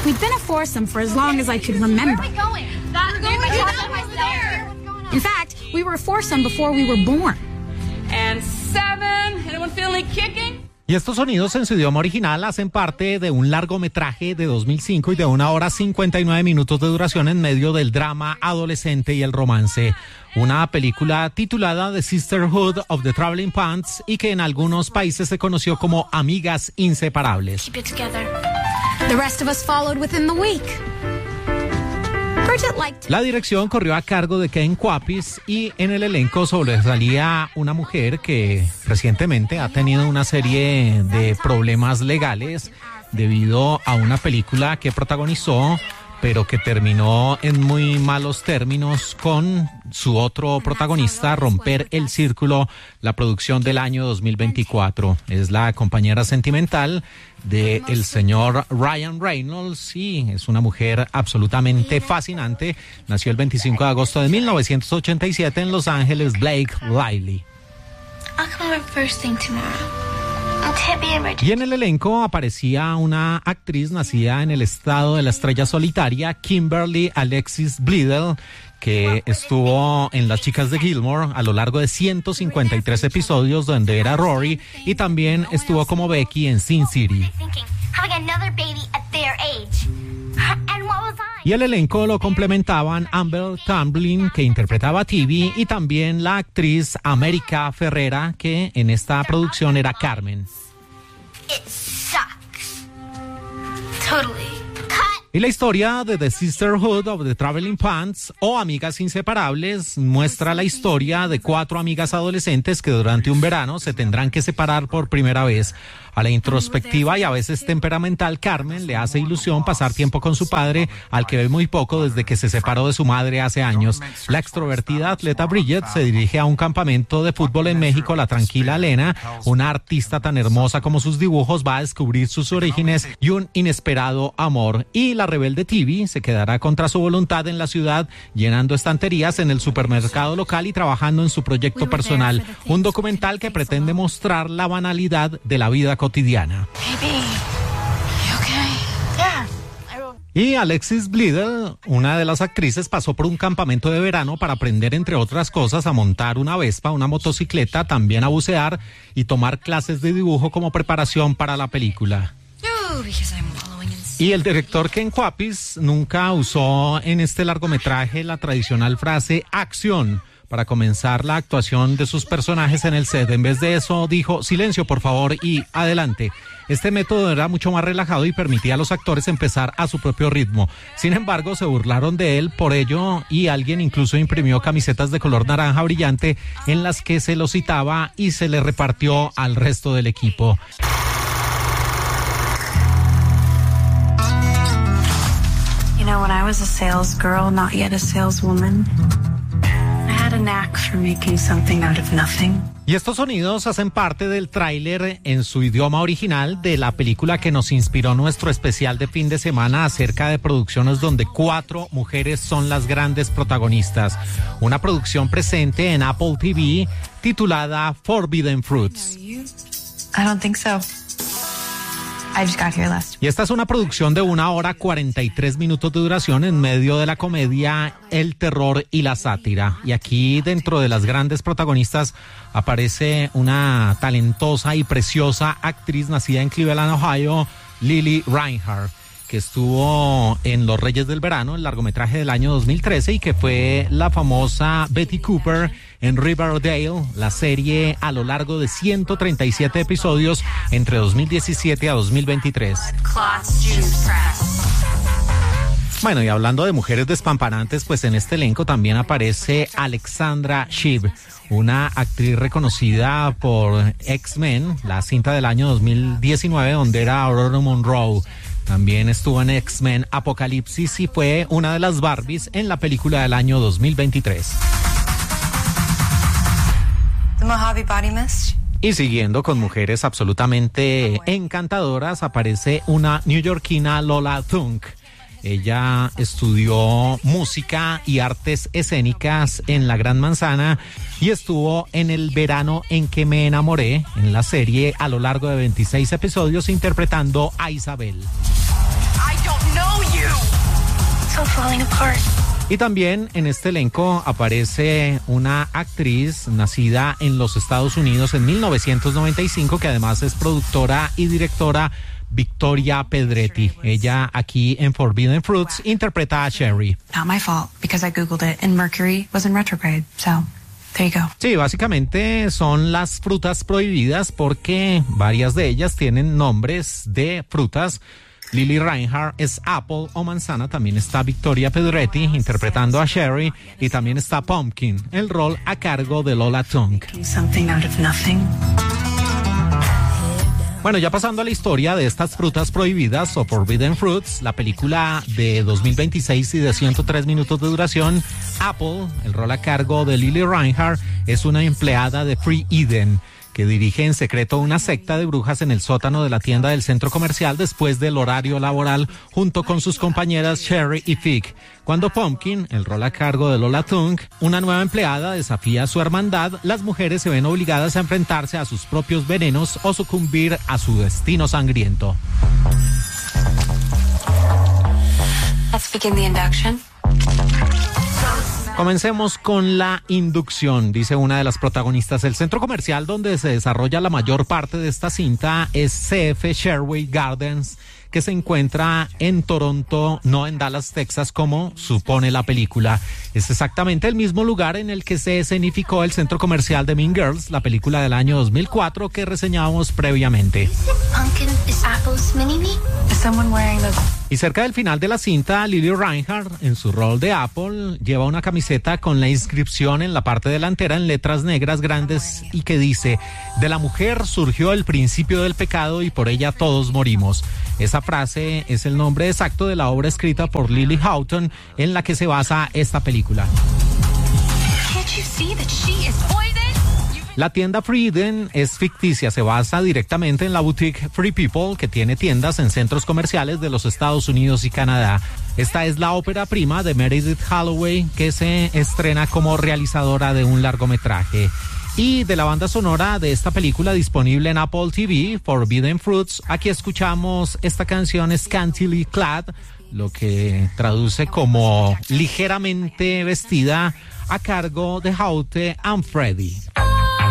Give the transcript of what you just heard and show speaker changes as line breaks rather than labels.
We'd been a foursome for as long as I could remember. In fact, we were a foursome before we were born.
And 7. Anyone feeling kicking?
Y estos sonidos en su idioma original hacen parte de un largometraje de 2005 y de 1 hora 59 minutos de duración en medio del drama adolescente y el romance. Una película titulada The Sisterhood of the Traveling Pants y que en algunos países se conoció como Amigas Inseparables.
Keep it together. The rest of us followed within the week.
La dirección corrió a cargo de Ken Kwapis y en el elenco sobresalía una mujer que recientemente ha tenido una serie de problemas legales debido a una película que protagonizó, pero que terminó en muy malos términos con su otro protagonista, Romper el Círculo, la producción del año 2024. Es la compañera sentimental del señor Ryan Reynolds y es una mujer absolutamente fascinante. Nació el 25 de agosto de 1987 en Los Ángeles, Blake Lively. Y en el elenco aparecía una actriz nacida en el estado de la estrella solitaria, Kimberly Alexis Bledel, que estuvo en Las Chicas de Gilmore a lo largo de 153 episodios donde era Rory y también estuvo como Becky en Sin City. Y el elenco lo complementaban Amber Tamblyn, que interpretaba a T.V., y también la actriz América Ferrera, que en esta producción era Carmen.
It sucks. Totally.
Y la historia de The Sisterhood of the Traveling Pants o Amigas Inseparables muestra la historia de 4 amigas adolescentes que durante un verano se tendrán que separar por primera vez. A la introspectiva y a veces temperamental Carmen le hace ilusión pasar tiempo con su padre, al que ve muy poco desde que se separó de su madre hace años. La extrovertida atleta Bridget se dirige a un campamento de fútbol en México. La tranquila Elena, una artista tan hermosa como sus dibujos, va a descubrir sus orígenes y un inesperado amor. Y la rebelde T.V. se quedará contra su voluntad en la ciudad, llenando estanterías en el supermercado local y trabajando en su proyecto personal. Un documental que pretende mostrar la banalidad de la vida cotidiana. Y Alexis Bledel, una de las actrices, pasó por un campamento de verano para aprender, entre otras cosas, a montar una Vespa, una motocicleta, también a bucear y tomar clases de dibujo como preparación para la película. Y el director Ken Kwapis nunca usó en este largometraje la tradicional frase acción para comenzar la actuación de sus personajes en el set. En vez de eso dijo silencio por favor y adelante. Este método era mucho más relajado y permitía a los actores empezar a su propio ritmo. Sin embargo, se burlaron de él por ello y alguien incluso imprimió camisetas de color naranja brillante en las que se lo citaba y se le repartió al resto del equipo.
You know, when I was a sales girl, not yet a saleswoman, I had a knack for making something out of nothing.
Y estos sonidos hacen parte del tráiler en su idioma original de la película que nos inspiró nuestro especial de fin de semana acerca de producciones donde 4 mujeres son las grandes protagonistas. Una producción presente en Apple TV titulada Forbidden Fruits.
I don't think so. I just got here last.
Y esta es una producción de 1 hora 43 minutos de duración en medio de la comedia, el terror y la sátira. Y aquí dentro de las grandes protagonistas aparece una talentosa y preciosa actriz nacida en Cleveland, Ohio, Lily Reinhardt, que estuvo en Los Reyes del Verano, el largometraje del año 2013, y que fue la famosa Betty Cooper en Riverdale, la serie a lo largo de 137 episodios entre 2017 a 2023. Bueno, y hablando de mujeres despampanantes, pues en este elenco también aparece Alexandra Shipp, una actriz reconocida por X-Men, la cinta del año 2019, donde era Aurora Monroe. También estuvo en X-Men Apocalipsis y fue una de las Barbies en la película del año 2023.
The Mojave Body Mist.
Y siguiendo con mujeres absolutamente encantadoras, aparece una neoyorquina, Lola Thunk. Ella estudió música y artes escénicas en la Gran Manzana y estuvo en El verano en que me enamoré, en la serie a lo largo de 26 episodios interpretando a Isabel.
I don't know
It's all falling apart.
Y también en este elenco aparece una actriz nacida en los Estados Unidos en 1995, que además es productora y directora, Victoria Pedretti. Ella aquí en Forbidden Fruits interpreta a Sherry.
Not my fault, because I Googled it and Mercury was in retrograde, so there you go.
Sí, básicamente son las frutas prohibidas porque varias de ellas tienen nombres de frutas. Lily Reinhart es apple o manzana. También está Victoria Pedretti interpretando a Sherry, y también está Pumpkin, el rol a cargo de Lola Tunk.
Something out of nothing.
Bueno, ya pasando a la historia de estas frutas prohibidas o Forbidden Fruits, la película de 2026 y de 103 minutos de duración, Apple, el rol a cargo de Lily Reinhart, es una empleada de Free Eden, que dirige en secreto una secta de brujas en el sótano de la tienda del centro comercial después del horario laboral, junto con sus compañeras Sherry y Fig. Cuando Pumpkin, el rol a cargo de Lola Tunk, una nueva empleada, desafía a su hermandad, las mujeres se ven obligadas a enfrentarse a sus propios venenos o sucumbir a su destino sangriento.
Let's begin the induction.
Comencemos con la inducción, dice una de las protagonistas. El centro comercial donde se desarrolla la mayor parte de esta cinta es CF Sherway Gardens, que se encuentra en Toronto, no en Dallas, Texas, como supone la película. Es exactamente el mismo lugar en el que se escenificó el centro comercial de Mean Girls, la película del año 2004 que reseñábamos previamente. Y cerca del final de la cinta, Lily Reinhart, en su rol de Apple, lleva una camiseta con la inscripción en la parte delantera en letras negras grandes y que dice: de la mujer surgió el principio del pecado y por ella todos morimos. Esa frase es el nombre exacto de la obra escrita por Lily Houghton en la que se basa esta película. La tienda Free Eden es ficticia, se basa directamente en la boutique Free People, que tiene tiendas en centros comerciales de los Estados Unidos y Canadá. Esta es la ópera prima de Meredith Holloway, que se estrena como realizadora de un largometraje. Y de la banda sonora de esta película disponible en Apple TV, Forbidden Fruits, aquí escuchamos esta canción Scantily Clad, lo que traduce como ligeramente vestida, a cargo de Haute and Freddy.